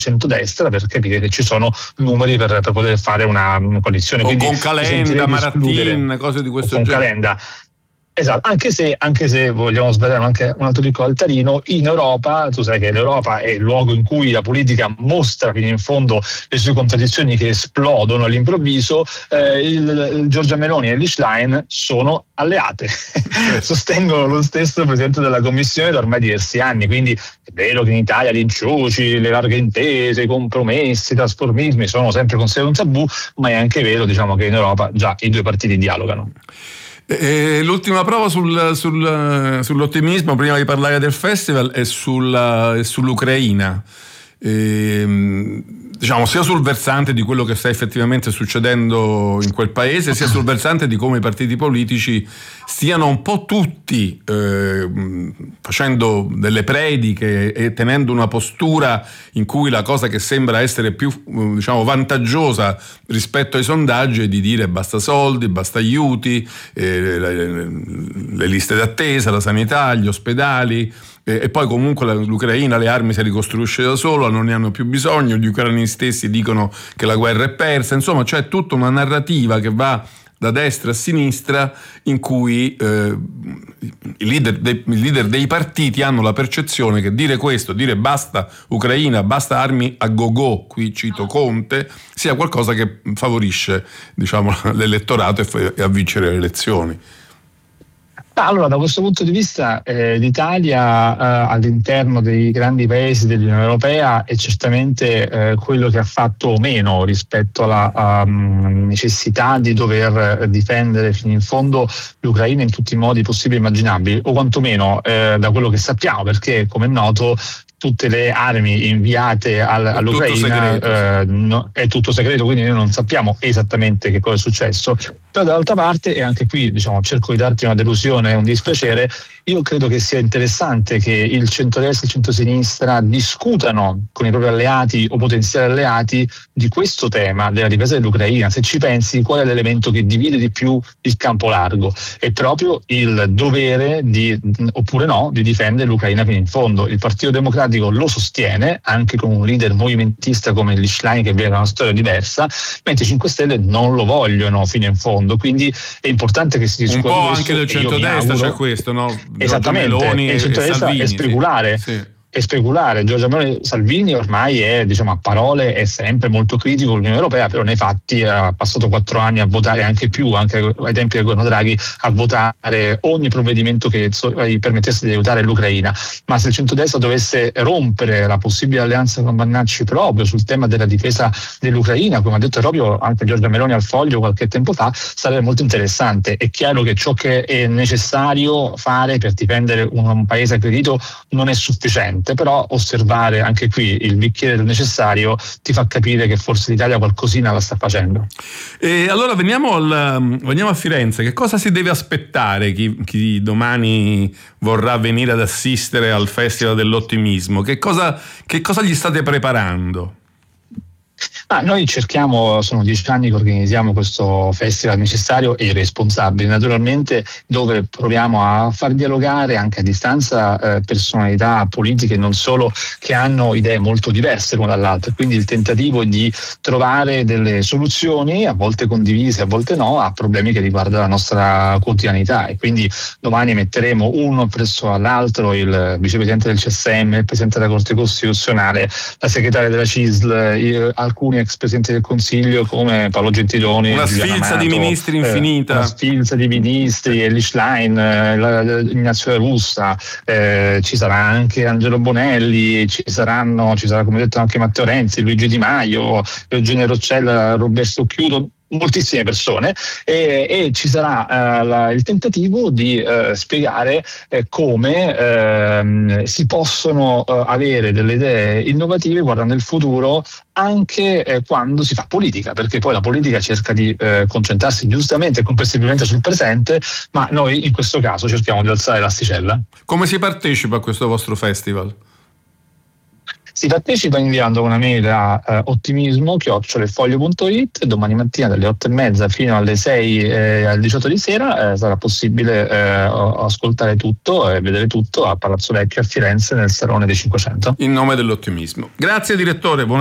centrodestra per capire che ci sono numeri per poter fare una coalizione. Quindi, con Calenda, Maratin, cose di questo genere. Calenda. Esatto, anche se vogliamo svelare anche un altro piccolo altarino, in Europa, tu sai che l'Europa è il luogo in cui la politica mostra fino in fondo le sue contraddizioni che esplodono all'improvviso. Il Giorgia Meloni e Liz Schlein sono alleate, sostengono lo stesso Presidente della Commissione da ormai diversi anni, quindi è vero che in Italia gli inciuci, le larghe intese, i compromessi, i trasformismi sono sempre considerati un tabù, ma è anche vero, diciamo, che in Europa già i due partiti dialogano. L'ultima prova sull'ottimismo, prima di parlare del festival, è sull'Ucraina. Diciamo, sia sul versante di quello che sta effettivamente succedendo in quel paese, sia sul versante di come i partiti politici stiano un po' tutti facendo delle prediche e tenendo una postura in cui la cosa che sembra essere più vantaggiosa rispetto ai sondaggi è di dire basta soldi, basta aiuti, le liste d'attesa, la sanità, gli ospedali. E poi comunque l'Ucraina le armi si ricostruisce da sola, non ne hanno più bisogno, gli ucraini stessi dicono che la guerra è persa, insomma c'è tutta una narrativa che va da destra a sinistra in cui i leader dei partiti hanno la percezione che dire questo, dire basta Ucraina, basta armi a go-go, qui cito Conte, sia qualcosa che favorisce, diciamo, l'elettorato e a vincere le elezioni. Allora, da questo punto di vista l'Italia all'interno dei grandi paesi dell'Unione Europea è certamente quello che ha fatto meno rispetto alla necessità di dover difendere fino in fondo l'Ucraina in tutti i modi possibili e immaginabili, o quantomeno da quello che sappiamo, perché come è noto tutte le armi inviate all'Ucraina è tutto segreto, quindi noi non sappiamo esattamente che cosa è successo. Però dall'altra parte, e anche qui cerco di darti una delusione e un dispiacere, io credo che sia interessante che il centrodestra e il centrosinistra discutano con i propri alleati o potenziali alleati di questo tema della difesa dell'Ucraina. Se ci pensi, qual è l'elemento che divide di più il campo largo? È proprio il dovere oppure no di difendere l'Ucraina fino in fondo. Il Partito Democratico lo sostiene anche con un leader movimentista come Liz Schlein che viene da una storia diversa, mentre i 5 Stelle non lo vogliono fino in fondo, quindi è importante che si discuta un po' anche del centrodestra c'è questo, no? Esattamente, Meloni e il centrodestra è speculare. Sì. E speculare. Giorgia Meloni Salvini ormai è, a parole è sempre molto critico l'Unione Europea, però nei fatti ha passato 4 anni a votare, anche più, anche ai tempi del governo Draghi, a votare ogni provvedimento che gli permettesse di aiutare l'Ucraina. Ma se il centrodestra dovesse rompere la possibile alleanza con Bannacci proprio sul tema della difesa dell'Ucraina, come ha detto proprio anche Giorgia Meloni al Foglio qualche tempo fa, sarebbe molto interessante. È chiaro che ciò che è necessario fare per difendere un paese aggredito non è sufficiente, però osservare anche qui il bicchiere del necessario ti fa capire che forse l'Italia qualcosina la sta facendo. E allora veniamo a Firenze. Che cosa si deve aspettare chi domani vorrà venire ad assistere al Festival dell'Ottimismo? Che cosa gli state preparando? Noi sono 10 anni che organizziamo questo festival necessario e irresponsabile, naturalmente, dove proviamo a far dialogare anche a distanza personalità politiche non solo che hanno idee molto diverse l'una dall'altra, quindi il tentativo di trovare delle soluzioni, a volte condivise, a volte no, a problemi che riguardano la nostra quotidianità. E quindi domani metteremo uno presso all'altro il vicepresidente del CSM, il presidente della Corte Costituzionale, la segretaria della CISL, alcuni ex presidenti del Consiglio come Paolo Gentiloni, una sfilza di ministri infinita, una sfilza di ministri, Liz Schlein, Ignazio La Russa, ci sarà anche Angelo Bonelli, ci sarà come detto anche Matteo Renzi, Luigi Di Maio, Eugenio Roccella, Roberto Chiudo, moltissime persone, e ci sarà il tentativo di spiegare come si possono avere delle idee innovative guardando il futuro anche quando si fa politica, perché poi la politica cerca di concentrarsi giustamente e comprensibilmente sul presente, ma noi in questo caso cerchiamo di alzare l'asticella. Come si partecipa a questo vostro festival? Si partecipa inviando una mail a ottimismo@ilfoglio.it. Domani mattina dalle 8:30 fino alle 6 alle 18 di sera sarà possibile ascoltare tutto e vedere tutto a Palazzo Vecchio a Firenze nel Salone dei 500. In nome dell'ottimismo. Grazie direttore, buona